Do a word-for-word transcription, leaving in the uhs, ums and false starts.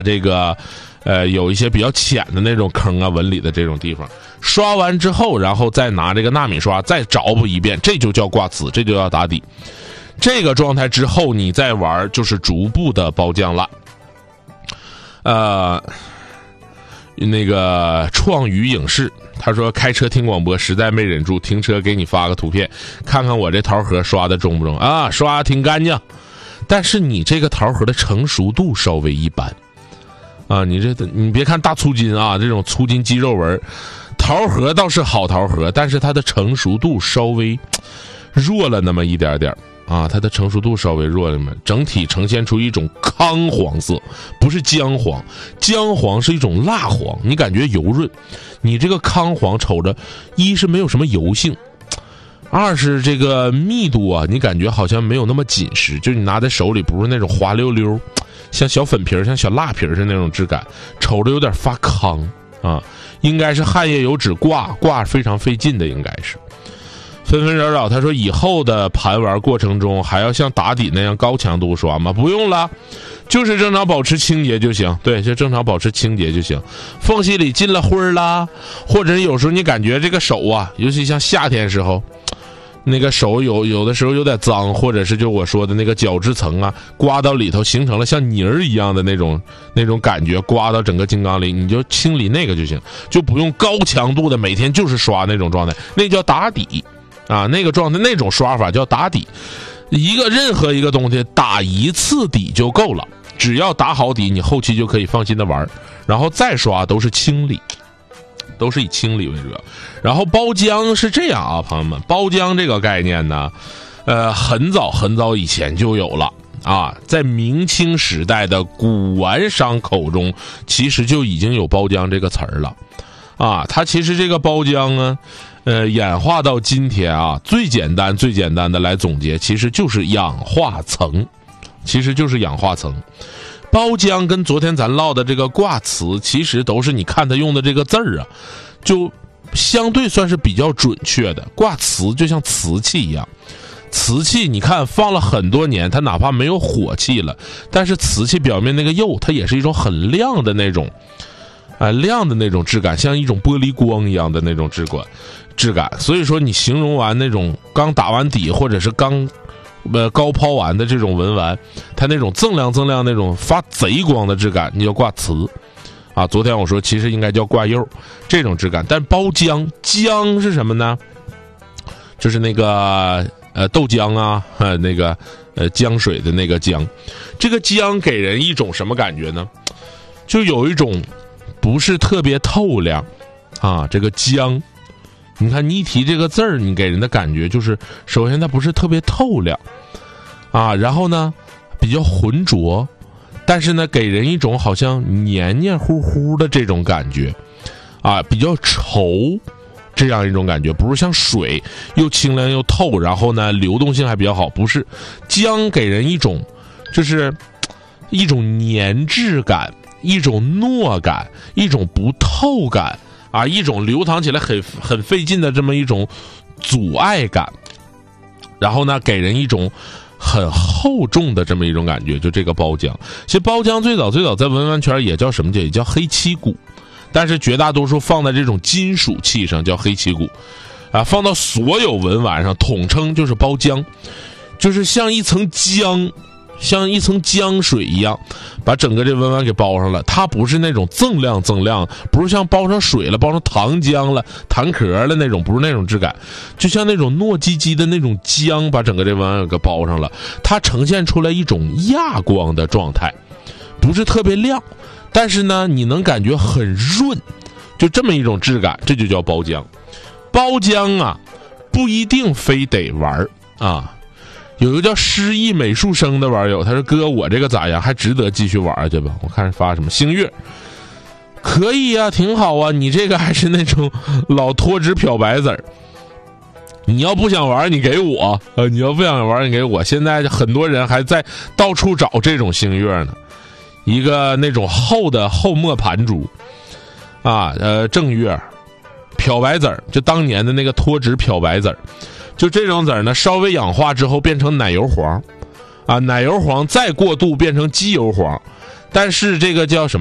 这个呃有一些比较浅的那种坑啊纹理的这种地方，刷完之后然后再拿这个纳米刷再找补一遍，这就叫挂瓷，这就要打底。这个状态之后你再玩就是逐步的包浆了。呃那个创宇影视他说开车听广播实在没忍住，停车给你发个图片看看我这桃核刷的中不中啊，刷挺干净，但是你这个桃核的成熟度稍微一般啊，你这你别看大粗筋啊，这种粗筋肌肉纹，桃核倒是好桃核，但是它的成熟度稍微弱了那么一点点啊，它的成熟度稍微弱了嘛，整体呈现出一种康黄色，不是姜黄，姜黄是一种蜡黄，你感觉油润，你这个康黄瞅着，一是没有什么油性，二是这个密度啊，你感觉好像没有那么紧实，就是你拿在手里不是那种滑溜溜，像小粉皮儿、像小蜡皮儿是那种质感，瞅着有点发康啊，应该是汗液油纸挂挂非常费劲的，应该是。纷纷扰扰他说以后的盘玩过程中还要像打底那样高强度刷吗？不用了，就是正常保持清洁就行，对，就正常保持清洁就行，缝隙里进了灰儿啦，或者有时候你感觉这个手啊，尤其像夏天时候那个手有有的时候有点脏，或者是就我说的那个角质层啊刮到里头形成了像泥儿一样的那种那种感觉，刮到整个金刚里，你就清理那个就行，就不用高强度的每天就是刷那种状态，那叫打底啊，那个状态那种刷法叫打底。一个任何一个东西打一次底就够了，只要打好底你后期就可以放心的玩，然后再刷都是清理，都是以清理为主要。然后包浆是这样啊，朋友们，包浆这个概念呢呃，很早很早以前就有了啊，在明清时代的古玩商口中其实就已经有包浆这个词儿了啊。它其实这个包浆呢呃，演化到今天啊，最简单最简单的来总结其实就是氧化层，其实就是氧化层。包浆跟昨天咱唠的这个挂瓷其实都是你看它用的这个字儿啊，就相对算是比较准确的。挂瓷就像瓷器一样，瓷器你看放了很多年它哪怕没有火气了，但是瓷器表面那个釉它也是一种很亮的那种啊，亮的那种质感，像一种玻璃光一样的那种质感质感。所以说你形容完那种刚打完底或者是刚呃高抛完的这种文玩，它那种锃亮锃亮那种发贼光的质感你叫挂瓷啊。昨天我说其实应该叫挂釉这种质感。但包浆，浆是什么呢？就是那个呃豆浆啊，呃那个呃浆水的那个浆。这个浆给人一种什么感觉呢？就有一种不是特别透亮啊，这个浆，你看你一提这个字儿，你给人的感觉就是首先它不是特别透亮啊，然后呢比较浑浊，但是呢给人一种好像黏黏糊糊的这种感觉啊，比较稠这样一种感觉，不是像水又清亮又透，然后呢流动性还比较好，不是。浆给人一种就是一种黏质感，一种糯感，一种不透感啊，一种流淌起来很很费劲的这么一种阻碍感，然后呢给人一种很厚重的这么一种感觉，就这个包浆。其实包浆最早最早在文玩圈也叫什么，也叫黑漆骨，但是绝大多数放在这种金属器上叫黑漆骨啊，放到所有文玩上统称就是包浆，就是像一层浆，像一层浆水一样把整个这文玩给包上了。它不是那种锃亮锃亮，不是像包上水了包上糖浆了弹壳了那种，不是那种质感，就像那种糯叽叽的那种浆把整个这文玩给包上了。它呈现出来一种亚光的状态，不是特别亮，但是呢你能感觉很润，就这么一种质感，这就叫包浆。包浆啊不一定非得玩啊。有一个叫诗意美术生的网友，他说哥我这个咋样，还值得继续玩下去吧？我看发什么星月，可以啊，挺好啊，你这个还是那种老脱脂漂白籽儿，你要不想玩你给我呃，你要不想玩你给我。现在很多人还在到处找这种星月呢，一个那种厚的厚墨盘珠啊，呃正月漂白籽儿，就当年的那个脱脂漂白籽儿，就这种籽儿呢稍微氧化之后变成奶油黄啊，奶油黄再过渡变成机油黄， 但是这个叫什么？